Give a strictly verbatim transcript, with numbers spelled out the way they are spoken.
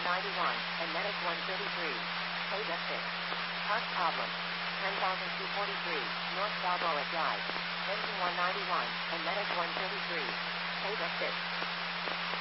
ninety-one, and Medic one thirty-three. Page six. Park problem. ten thousand two hundred forty-three, North Balboa Drive. Engine one ninety-one, and Medic one thirty-three. Page six.